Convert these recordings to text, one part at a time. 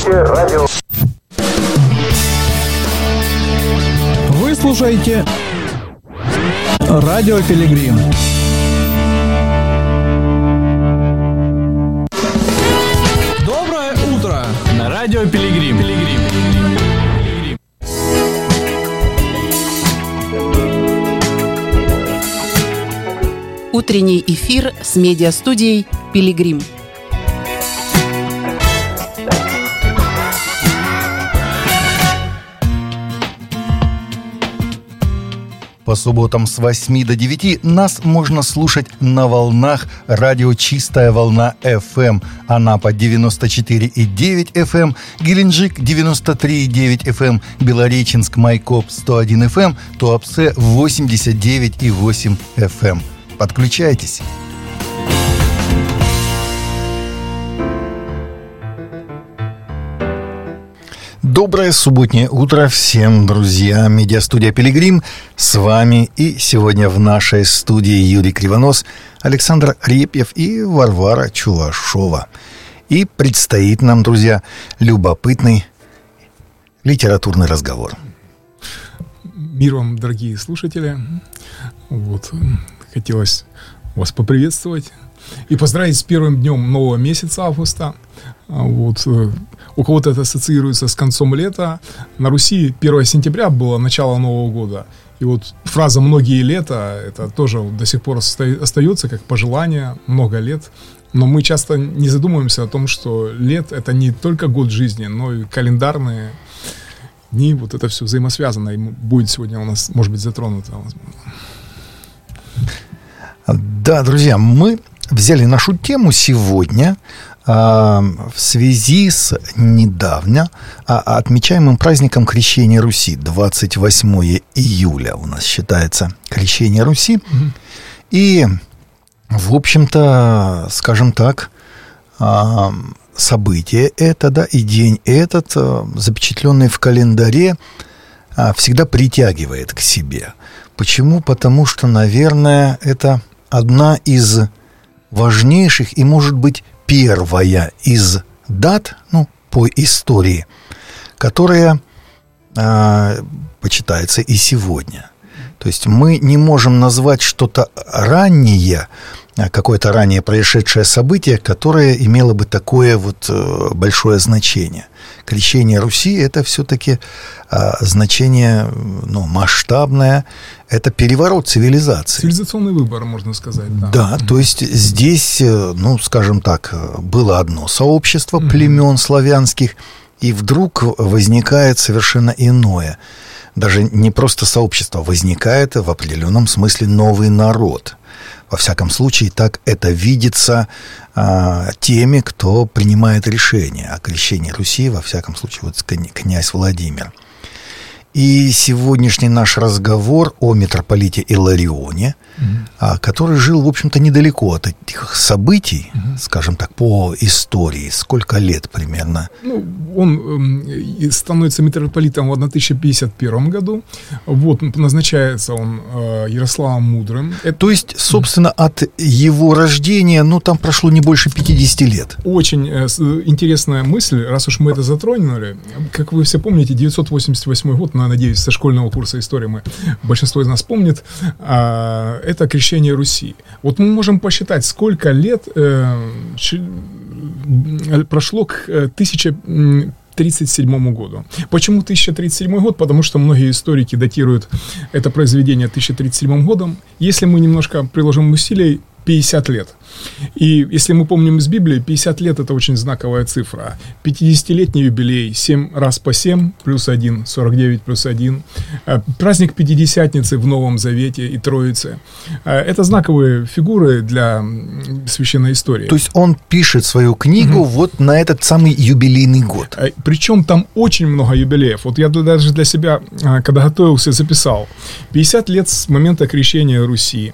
Настоящее радио. Вы слушаете Радио Пилигрим. Доброе утро на Радио Пилигрим. Утренний эфир с медиастудией «Пилигрим». По субботам с 8 до 9 нас можно слушать на волнах радио «Чистая волна FM». Анапа 94,9 FM, Геленджик 93,9 FM, Белореченск, Майкоп 101 FM, Туапсе 89,8 FM. Подключайтесь. Доброе субботнее утро всем, друзья. Медиастудия «Пилигрим» с вами. И сегодня в нашей студии Юрий Кривонос, Александр Репьев и Варвара Чувашова. И предстоит нам, друзья, любопытный литературный разговор. Мир вам, дорогие слушатели. Хотелось вас поприветствовать и поздравить с первым днем нового месяца августа. У кого-то это ассоциируется с концом лета. На Руси 1 сентября было начало Нового года. И фраза «многие лета» это тоже до сих пор остается как пожелание, много лет. Но мы часто не задумываемся о том, что лет — это не только год жизни, но и календарные дни. Это все взаимосвязано. И будет сегодня у нас, может быть, затронуто. Да, друзья, мы взяли нашу тему сегодня в связи с недавно отмечаемым праздником Крещения Руси. 28 июля у нас считается Крещение Руси. И, в общем-то, скажем так, событие это, да, и день этот, запечатленный в календаре, всегда притягивает к себе. Почему? Потому что, наверное, это одна из важнейших и, может быть, первая из дат, по истории, которая почитается и сегодня. То есть мы не можем назвать что-то раннее, какое-то ранее происшедшее событие, которое имело бы такое большое значение. Крещение Руси – это все-таки значение масштабное, это переворот цивилизации. Цивилизационный выбор, можно сказать. Да, то есть здесь, скажем так, было одно сообщество племен славянских, и вдруг возникает совершенно иное. Даже не просто сообщество, возникает в определенном смысле новый народ. Во всяком случае, так это видится теми, кто принимает решение о крещении Руси, во всяком случае, князь Владимир. И сегодняшний наш разговор о митрополите Илларионе, который жил, в общем-то, недалеко от этих событий, скажем так, по истории. Сколько лет примерно? Он становится митрополитом в 1051 году. Назначается он Ярославом Мудрым. То есть, собственно, от его рождения, там прошло не больше 50 лет. Очень интересная мысль, раз уж мы это затронули. Как вы все помните, 988 год, надеюсь, со школьного курса истории большинство из нас помнит, это крещение Руси. Мы можем посчитать, сколько лет прошло к 1037 году. Почему 1037 год? Потому что многие историки датируют это произведение 1037 годом. Если мы немножко приложим усилий, 50 лет. И если мы помним из Библии, 50 лет – это очень знаковая цифра. 50-летний юбилей, 7 раз по 7 плюс 1, 49 плюс 1. Праздник Пятидесятницы в Новом Завете и Троицы. Это знаковые фигуры для священной истории. То есть он пишет свою книгу на этот самый юбилейный год. Причем там очень много юбилеев. Я даже для себя, когда готовился, записал. 50 лет с момента крещения Руси.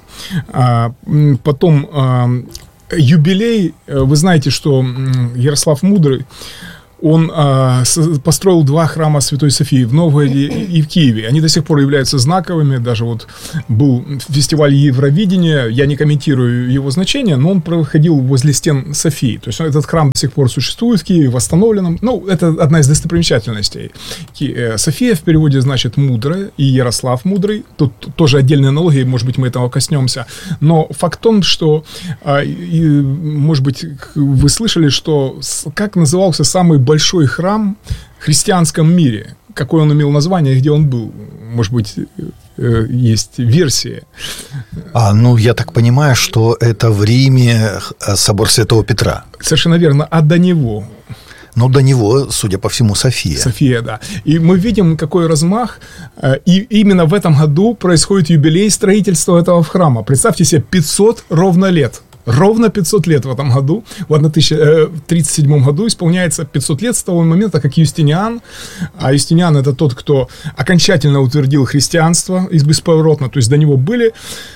Потом юбилей, вы знаете, что Ярослав Мудрый он построил 2 храма Святой Софии в Новгороде и в Киеве. Они до сих пор являются знаковыми. Даже вот был фестиваль Евровидения, я не комментирую его значение, но он проходил возле стен Софии. То есть этот храм до сих пор существует в Киеве, восстановлен. Ну, это одна из достопримечательностей. София в переводе значит «мудрая», и Ярослав мудрый. Тут тоже отдельные аналогии, может быть, мы этого коснемся. Но факт в том, что, может быть, вы слышали, что как назывался самый большой храм в христианском мире? Какое он имел название и где он был? Может быть, есть версии. Ну, я так понимаю, что это в Риме собор Святого Петра. Совершенно верно. А до него? Но до него, судя по всему, София. София, да. И мы видим, какой размах. И именно в этом году происходит юбилей строительства этого храма. Представьте себе, 500 ровно лет. Ровно 500 лет в этом году, в 1037 году исполняется 500 лет с того момента, как Юстиниан, а Юстиниан это тот, кто окончательно утвердил христианство бесповоротно, то есть до него были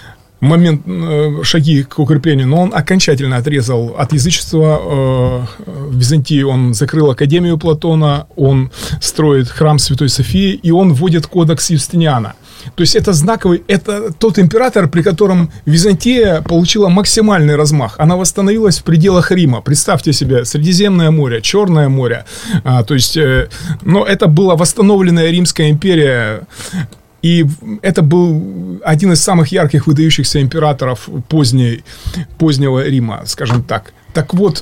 шаги к укреплению, но он окончательно отрезал от язычества в Византии, он закрыл Академию Платона, он строит храм Святой Софии, и он вводит кодекс Юстиниана. То есть это знаковый, это тот император, при котором Византия получила максимальный размах. Она восстановилась в пределах Рима. Представьте себе, Средиземное море, Черное море. То есть, но это была восстановленная Римская империя. И это был один из самых ярких, выдающихся императоров позднего Рима, скажем так. Так вот,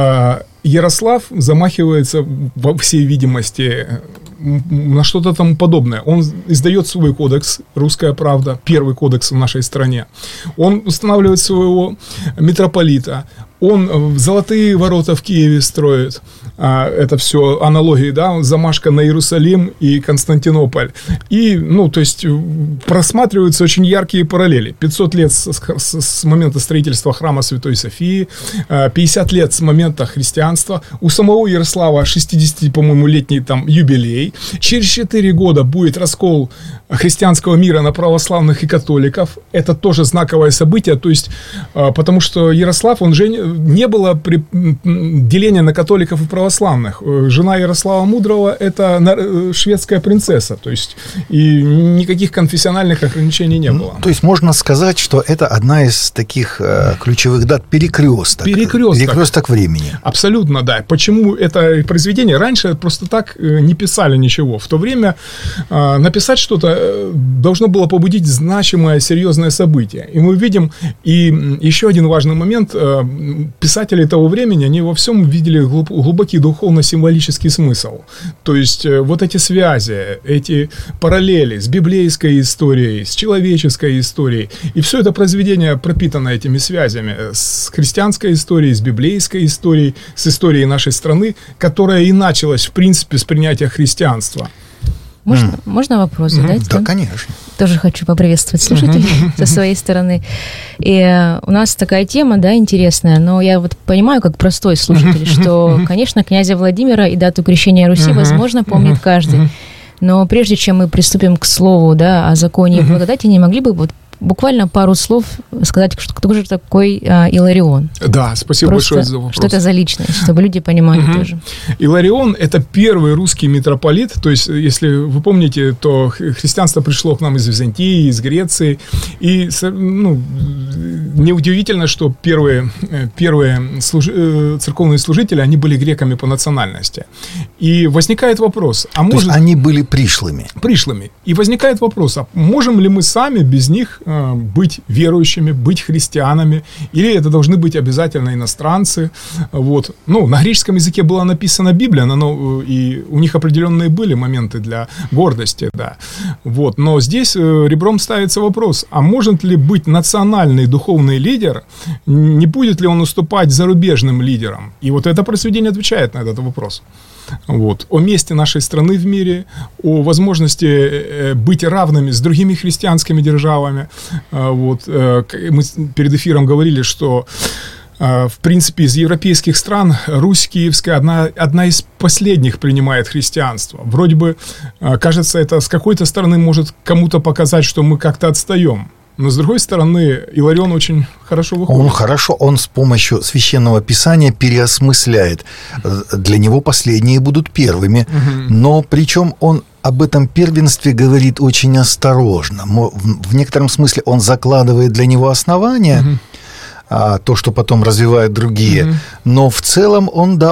Ярослав замахивается, во всей видимости, на что-то там подобное. Он издает свой кодекс «Русская правда», первый кодекс в нашей стране. Он устанавливает своего митрополита. Он золотые ворота в Киеве строит. Это все аналогии, да, замашка на Иерусалим и Константинополь. И, то есть, просматриваются очень яркие параллели. 500 лет с момента строительства храма Святой Софии, 50 лет с момента христианства. У самого Ярослава 60, по-моему, летний там юбилей. Через 4 года будет раскол христианского мира на православных и католиков. Это тоже знаковое событие, то есть, потому что Ярослав, он же не было деления на католиков и православных. Жена Ярослава Мудрого – это шведская принцесса, то есть, и никаких конфессиональных ограничений не было. То есть, можно сказать, что это одна из таких ключевых дат перекресток времени. Абсолютно, да. Почему это произведение? Раньше просто так не писали ничего. В то время написать что-то должно было побудить значимое, серьезное событие. И мы видим, и еще один важный момент, писатели того времени, они во всем видели глубокий духовно-символический смысл. То есть вот эти связи, эти параллели с библейской историей, с человеческой историей. И все это произведение пропитано этими связями с христианской историей, с библейской историей, с историей нашей страны, которая и началась, в принципе, с принятия христианства. Можно вопрос задать? Да, конечно. Тоже хочу поприветствовать слушателей со своей стороны. И у нас такая тема, да, интересная, но я вот понимаю, как простой слушатель, что, конечно, князя Владимира и дату крещения Руси, возможно, помнит каждый. Но прежде чем мы приступим к слову, да, о законе и благодати, не могли бы вот буквально пару слов сказать, кто же такой Иларион? Да, спасибо большое за вопрос. Что это за личность, чтобы люди понимали тоже. Иларион – это первый русский митрополит, то есть, если вы помните, то христианство пришло к нам из Византии, из Греции, и неудивительно, что первые церковные служители, они были греками по национальности. И возникает вопрос, то есть они были пришлыми? Пришлыми. И возникает вопрос, а можем ли мы сами без них быть верующими, быть христианами, или это должны быть обязательно иностранцы. Вот. На греческом языке была написана Библия, и у них определенные были моменты для гордости, да. Вот. Но здесь ребром ставится вопрос, а может ли быть национальный духовный лидер, не будет ли он уступать зарубежным лидерам? И вот это произведение отвечает на этот вопрос. Вот. О месте нашей страны в мире, о возможности быть равными с другими христианскими державами. Вот. Мы перед эфиром говорили, что в принципе из европейских стран Русь Киевская одна из последних принимает христианство. Вроде бы, кажется, это с какой-то стороны может кому-то показать, что мы как-то отстаем. Но, с другой стороны, Иларион очень хорошо выходит. Он с помощью Священного Писания переосмысляет. Для него последние будут первыми. Но причем он об этом первенстве говорит очень осторожно. В некотором смысле он закладывает для него основания, то, что потом развивают другие. Но в целом он